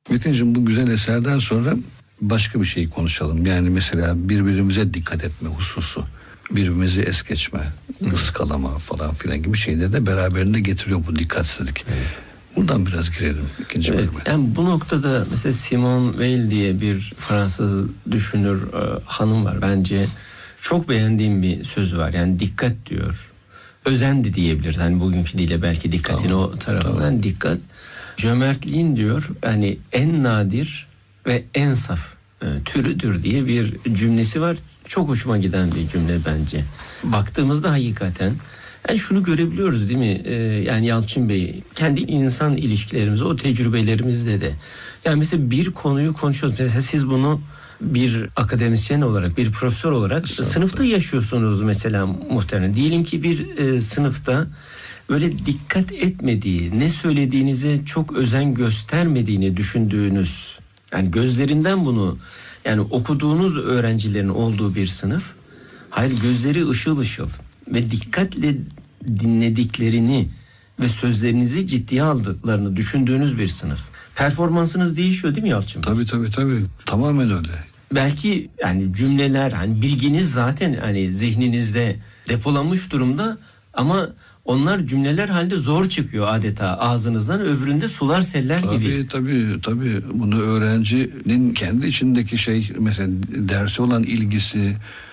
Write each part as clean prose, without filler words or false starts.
Metin'cim, bu güzel eserden sonra başka bir şey konuşalım. Yani mesela birbirimize dikkat etme hususu. Birbirimizi es geçme, ıskalama falan filan gibi şeyleri de beraberinde getiriyor bu dikkatsizlik. Buradan biraz girelim ikinci bölüme. Yani bu noktada mesela Simone Weil diye bir Fransız düşünür hanım var. Bence çok beğendiğim bir sözü var. Yani dikkat diyor. Özendi diyebiliriz. Hani bugünkü diliyle belki dikkatin o tarafından dikkat. Cömertliğin diyor hani en nadir ve en saf türüdür diye bir cümlesi var. Çok hoşuma giden bir cümle bence. Baktığımızda hakikaten yani şunu görebiliyoruz değil mi? Yani Yalçın Bey, kendi insan ilişkilerimizde, o tecrübelerimizde de. Yani mesela bir konuyu konuşuyoruz. Mesela siz bunu bir akademisyen olarak, bir profesör olarak sınıfta yaşıyorsunuz mesela muhtemelen. Diyelim ki bir sınıfta böyle dikkat etmediği, ne söylediğinize çok özen göstermediğini düşündüğünüz, yani gözlerinden bunu, yani okuduğunuz öğrencilerin olduğu bir sınıf. Hayır, gözleri ışıl ışıl ve dikkatle dinlediklerini ve sözlerinizi ciddiye aldıklarını düşündüğünüz bir sınıf. Performansınız değişiyor değil mi Yalçın? Tabii. Tamamen öyle. Belki yani cümleler, hani bilginiz zaten hani zihninizde depolanmış durumda ama onlar cümleler halde zor çıkıyor adeta ağzınızdan, öbüründe sular seller gibi. Tabii. Bunu öğrencinin kendi içindeki şey, mesela dersi olan ilgisi,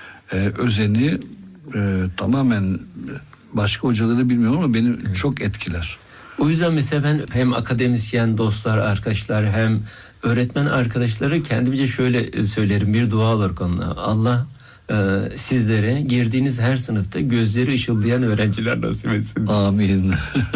özeni tamamen başka hocaları bilmiyorum ama beni çok etkiler. O yüzden mesela ben hem akademisyen dostlar, arkadaşlar hem öğretmen arkadaşları kendimce şöyle söylerim, bir dua olarak onunla. Allah sizlere girdiğiniz her sınıfta gözleri ışıldayan öğrenciler nasip etsin. Amin.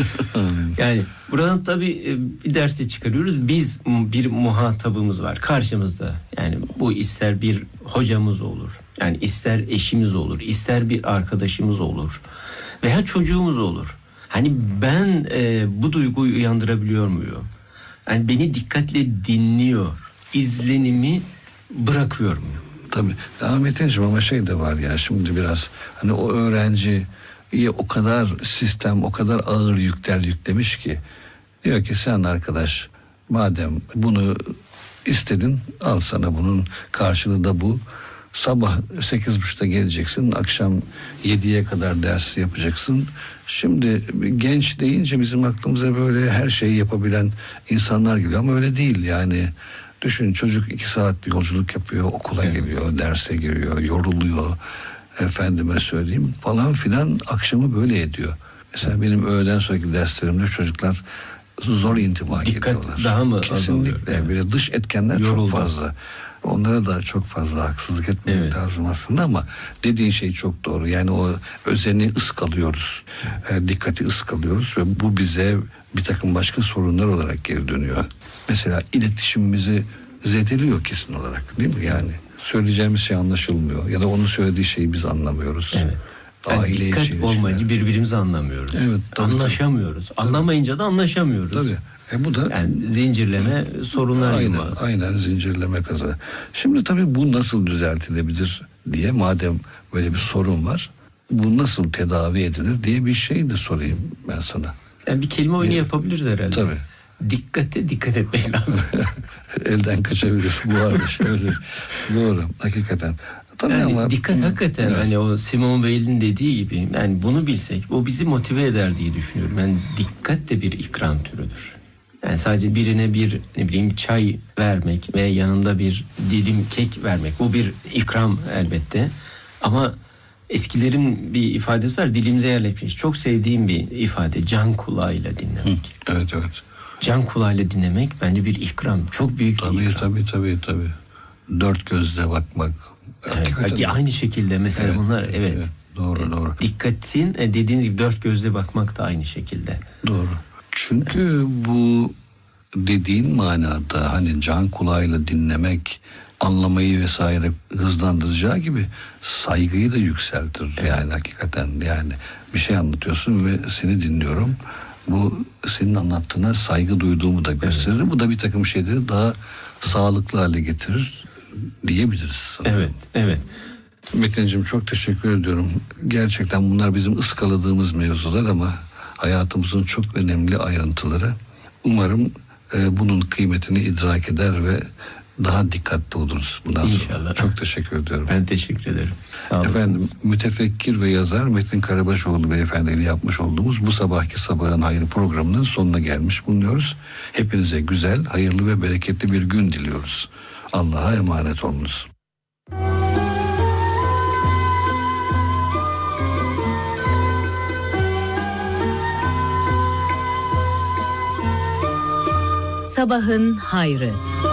Yani buradan tabii bir dersi çıkarıyoruz. Biz bir muhatabımız var karşımızda. Yani bu ister bir hocamız olur. Yani ister eşimiz olur. İster bir arkadaşımız olur. Veya çocuğumuz olur. Hani ben bu duyguyu uyandırabiliyor muyum? Yani beni dikkatle dinliyor. İzlenimi bırakıyor muyum? Tabii. Ahmet'ciğim, ama şey de var ya, şimdi biraz hani o öğrenciye o kadar sistem, o kadar ağır yükler yüklemiş ki, diyor ki sen arkadaş, madem bunu istedin, al sana bunun karşılığı da bu. Sabah 8.30'da geleceksin, akşam 7'ye kadar ders yapacaksın. Şimdi genç deyince bizim aklımıza böyle her şeyi yapabilen insanlar geliyor ama öyle değil yani. Düşün, çocuk 2 saat bir yolculuk yapıyor, okula geliyor, derse giriyor, yoruluyor, efendime söyleyeyim falan filan, akşamı böyle ediyor. Mesela benim öğleden sonraki derslerimde çocuklar zor intiba ediyorlar. Daha mı kesinlikle azalıyor? böyle dış etkenler Yoruldu. çok fazla. Onlara da çok fazla haksızlık etmemek lazım aslında ama dediğin şey çok doğru. Yani o özeni ıskalıyoruz, dikkati ıskalıyoruz ve bu bize bir takım başka sorunlar olarak geri dönüyor. Mesela iletişimimizi zedeliyor kesin olarak, değil mi? Yani söyleyeceğimiz şey anlaşılmıyor ya da onun söylediği şeyi biz anlamıyoruz. Evet. Yani dikkat olmayınca birbirimizi anlamıyoruz. Evet, anlaşamıyoruz. Anlamayınca da anlaşamıyoruz. Tabii. Bu da yani zincirleme sorunlar gibi. Aynen zincirleme kaza. Şimdi tabii bu nasıl düzeltilebilir diye, madem böyle bir sorun var, bu nasıl tedavi edilir diye bir şey de sorayım ben sana. Yani bir kelime oyunu yapabiliriz herhalde. Tabii. Dikkate dikkat etmek lazım. Elden kaçabilir. Bu varmış. Evet. Doğru. Hakikaten. Tabii yani ama dikkat hakikaten hani o Simone Weil'in dediği gibi, yani bunu bilsek o bizi motive eder diye düşünüyorum. Yani dikkat de bir ikram türüdür. Yani sadece birine bir çay vermek ve yanında bir dilim kek vermek, bu bir ikram elbette. Ama eskilerin bir ifadesi var, dilimize yerleşmiş. Çok sevdiğim bir ifade, can kulağıyla dinlemek. Evet. Can kulağıyla dinlemek bence bir ikram. Çok büyük bir ikram. Tabii. Dört gözle bakmak. Evet, aynı şekilde mesela bunlar evet. Doğru. Dikkatin dediğiniz gibi dört gözle bakmak da aynı şekilde. Doğru. Çünkü bu dediğin manada hani can kulağıyla dinlemek anlamayı vesaire hızlandıracağı gibi saygıyı da yükseltir. Yani hakikaten, yani bir şey anlatıyorsun ve seni dinliyorum. Bu senin anlattığına saygı duyduğumu da gösterir. Bu da bir takım şeyleri daha sağlıklı hale getirir diyebiliriz sanırım. Evet. Metin'cim, çok teşekkür ediyorum. Gerçekten bunlar bizim ıskaladığımız mevzular ama hayatımızın çok önemli ayrıntıları. Umarım bunun kıymetini idrak eder ve daha dikkatli oluruz bundan sonra. İnşallah. Çok teşekkür ediyorum. Ben teşekkür ederim. Sağ olasınız. Efendim, mütefekkir ve yazar Metin Karabaşoğlu beyefendiyle yapmış olduğumuz bu sabahki Sabahın Hayrı programının sonuna gelmiş bulunuyoruz. Hepinize güzel, hayırlı ve bereketli bir gün diliyoruz. Allah'a emanet olunuz. Sabahın Hayrı.